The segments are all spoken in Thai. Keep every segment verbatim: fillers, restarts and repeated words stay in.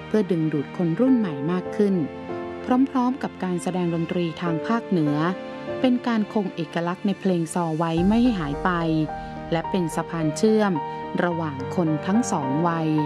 เพื่อดึงดูดคนรุ่นใหม่มากขึ้นพร้อมๆกับการแสดงดนตรีทางภาคเหนือเป็นการคงเอกลักษณ์ในเพลงซอไว้ไม่ให้หายไปและเป็นสะพานเชื่อมระหว่างคนทั้งสองวัย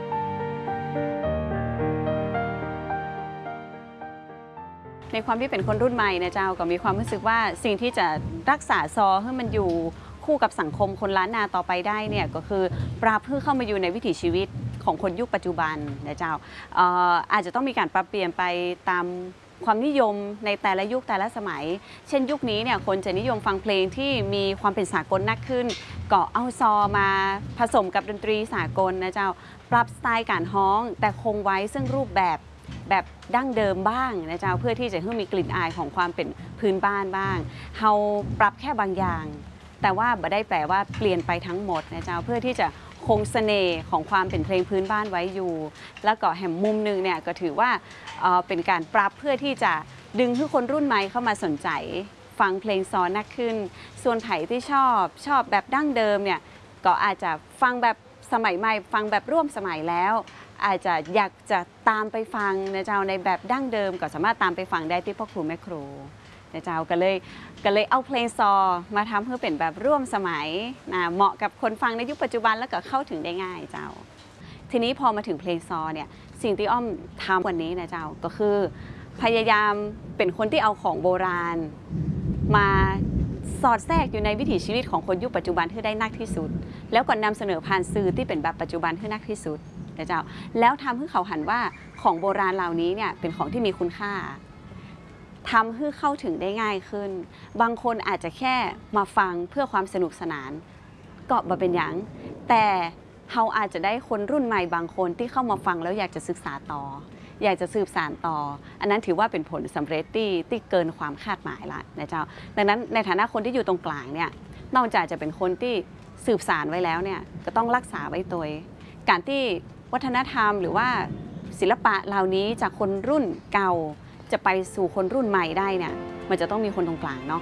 ในความที่เป็นคนรุ่นใหม่นะเจ้าก็มีความรู้สึกว่าสิ่งที่จะรักษาซอให้มันอยู่คู่กับสังคมคนล้านนาต่อไปได้เนี่ยก็คือปรับเพื่อเข้ามาอยู่ในวิถีชีวิตของคนยุคปัจจุบันนะเจ้า เอ่อ อาจจะต้องมีการปรับเปลี่ยนไปตามความนิยมในแต่ละยุคแต่ละสมัยเช่นยุคนี้เนี่ยคนจะนิยมฟังเพลงที่มีความเป็นสากลนักขึ้นก็เอาซอมาผสมกับดนตรีสากลนะเจ้าปรับสไตล์การฮ้องแต่คงไว้ซึ่งรูปแบบแบบดั้งเดิมบ้างนะเจ้าเพื่อที่จะให้มีกลิ่นอายของความเป็นพื้นบ้านบ้างเฮาปรับแค่บางอย่างแต่ว่าไม่ได้แปลว่าเปลี่ยนไปทั้งหมดนะเจ้าเพื่อที่จะคงเสน่ห์ของความเป็นเพลงพื้นบ้านไว้อยู่แล้วก็แห่งมุมหนึ่งเนี่ยก็ถือว่าเอ่อเป็นการปรับเพื่อที่จะดึงให้คนรุ่นใหม่เข้ามาสนใจฟังเพลงซอนักขึ้นส่วนไผ่ที่ชอบชอบแบบดั้งเดิมเนี่ยก็อาจจะฟังแบบสมัยใหม่ฟังแบบร่วมสมัยแล้วอาจจะอยากจะตามไปฟังนะเจ้าในแบบดั้งเดิมก็สามารถตามไปฟังได้ที่พ่อครูแม่ครูนะเจ้าก็เลยก็เลยเอาเพลงซอมาทำเพื่อเป็นแบบร่วมสมัยนะเหมาะกับคนฟังในยุคปัจจุบันแล้วก็เข้าถึงได้ง่ายเจ้าทีนี้พอมาถึงเพลงซอเนี่ยสิ่งที่อ้อมทำวันนี้นะเจ้าก็คือพยายามเป็นคนที่เอาของโบราณมาสอดแทรกอยู่ในวิถีชีวิตของคนยุคปัจจุบันที่ได้นักที่สุดแล้วก็นำเสนอผ่านสื่อที่เป็นแบบปัจจุบันที่นักที่สุดนะเจ้าแล้วทำให้เขาหันว่าของโบราณเหล่านี้เนี่ยเป็นของที่มีคุณค่าทำให้เข้าถึงได้ง่ายขึ้นบางคนอาจจะแค่มาฟังเพื่อความสนุกสนานก็บ่เป็นอย่างแต่เขาอาจจะได้คนรุ่นใหม่บางคนที่เข้ามาฟังแล้วอยากจะศึกษาต่ออยากจะสืบสานต่ออันนั้นถือว่าเป็นผลสำเร็จที่ที่เกินความคาดหมายละนะเจ้าดังนั้นในฐานะคนที่อยู่ตรงกลางเนี่ยนอกจากจะเป็นคนที่สืบสานไว้แล้วเนี่ยก็ต้องรักษาไว้ตัวการที่วัฒนธรรมหรือว่าศิลปะเหล่านี้จากคนรุ่นเก่าจะไปสู่คนรุ่นใหม่ได้เนี่ยมันจะต้องมีคนตรงกลางเนาะ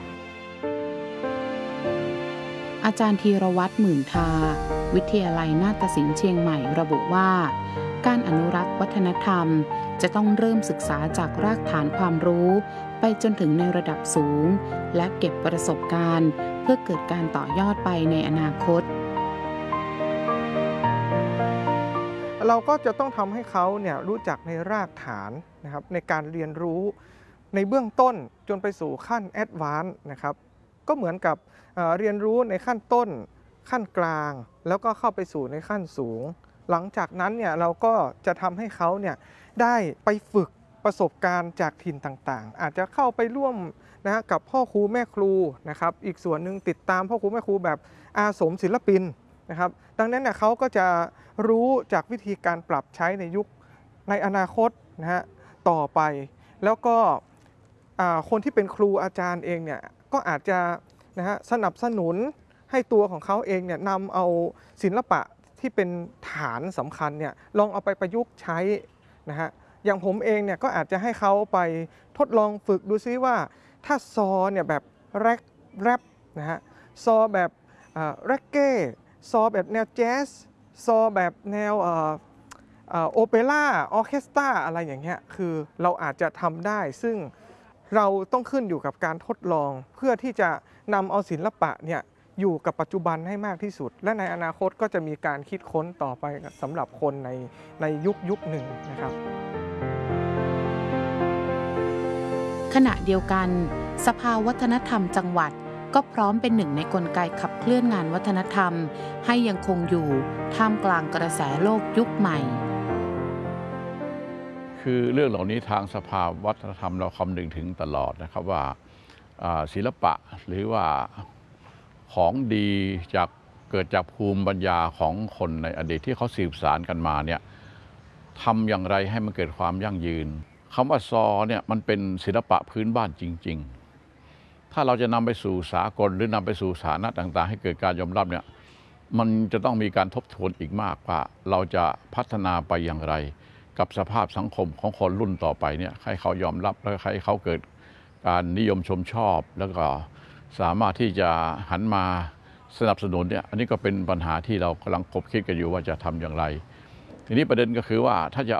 อาจารย์ธีรวัตรหมื่นทาวิทยาลัยนาฏศิลป์เชียงใหม่ระบุว่าการอนุรักษ์วัฒนธรรมจะต้องเริ่มศึกษาจากรากฐานความรู้ไปจนถึงในระดับสูงและเก็บประสบการณ์เพื่อเกิดการต่อยอดไปในอนาคตเราก็จะต้องทำให้เขาเนี่ยรู้จักในรากฐานนะครับในการเรียนรู้ในเบื้องต้นจนไปสู่ขั้นแอดวานซ์นะครับก็เหมือนกับเอ่อเรียนรู้ในขั้นต้นขั้นกลางแล้วก็เข้าไปสู่ในขั้นสูงหลังจากนั้นเนี่ยเราก็จะทำให้เขาเนี่ยได้ไปฝึกประสบการณ์จากถิ่นต่างๆอาจจะเข้าไปร่วมนะฮะกับพ่อครูแม่ครูนะครับอีกส่วนหนึ่งติดตามพ่อครูแม่ครูแบบอาสมศิลปินนะครับดังนั้นเนี่ยเขาก็จะรู้จากวิธีการปรับใช้ในยุคในอนาคตนะฮะต่อไปแล้วก็คนที่เป็นครูอาจารย์เองเนี่ยก็อาจจะนะฮะสนับสนุนให้ตัวของเขาเองเนี่ยนำเอาศิลปะที่เป็นฐานสำคัญเนี่ยลองเอาไปประยุกต์ใช้นะฮะอย่างผมเองเนี่ยก็อาจจะให้เขาไปทดลองฝึกดูซิว่าถ้าซอเนี่ยแบบแรปแรปนะฮะซอแบบแร็กเก้ซอแบบแนวแจ๊สซอแบบแนวโอเปร่าออร์เคสตราอะไรอย่างเงี้ยคือเราอาจจะทำได้ซึ่งเราต้องขึ้นอยู่กับการทดลองเพื่อที่จะนำเอาศิลปะเนี่ยอยู่กับปัจจุบันให้มากที่สุดและในอนาคตก็จะมีการคิดค้นต่อไปสำหรับคนในในยุคยุคหนึ่งนะครับขณะเดียวกันสภาวัฒนธรรมจังหวัดก็พร้อมเป็นหนึ่งในกลไกขับเคลื่อนงานวัฒนธรรมให้ยังคงอยู่ท่ามกลางกระแสโลกยุคใหม่คือเรื่องเหล่านี้ทางสภาวัฒนธรรมเราคำนึงถึงตลอดนะครับว่าศิลปะหรือว่าของดีจากเกิดจากภูมิปัญญาของคนในอดีตที่เขาสืบสานกันมาเนี่ยทำอย่างไรให้มันเกิดความยั่งยืนคำว่าซอเนี่ยมันเป็นศิลปะพื้นบ้านจริงๆถ้าเราจะนำไปสู่สากลหรือนำไปสู่สถานะต่างๆให้เกิดการยอมรับเนี่ยมันจะต้องมีการทบทวนอีกมากว่าเราจะพัฒนาไปอย่างไรกับสภาพสังคมของคนรุ่นต่อไปเนี่ยให้เขายอมรับและให้เขาเกิดการนิยมชมชอบแล้วก็สามารถที่จะหันมาสนับสนุนเนี่ยอันนี้ก็เป็นปัญหาที่เรากำลังคบคิดกันอยู่ว่าจะทำอย่างไรทีนี้ประเด็นก็คือว่าถ้าจะ